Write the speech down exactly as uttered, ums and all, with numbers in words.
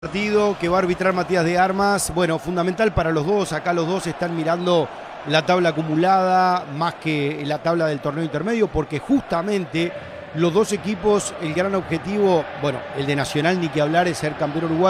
Partido que va a arbitrar Matías de Armas, bueno, fundamental para los dos. Acá los dos están mirando la tabla acumulada más que la tabla del torneo intermedio, porque justamente los dos equipos, el gran objetivo, bueno, el de Nacional ni que hablar, es ser campeón uruguayo.